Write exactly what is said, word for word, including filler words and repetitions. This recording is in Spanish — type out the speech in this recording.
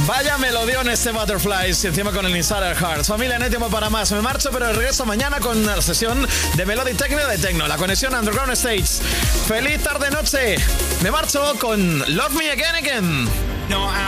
Vaya melodión este Butterflies y encima con el Insider Hearts. Familia, no hay tiempo para más. Me marcho, pero regreso mañana con la sesión de Melody Techno de Tecno, la conexión Underground Stage. Feliz tarde-noche. Me marcho con Love Me Again Again. No,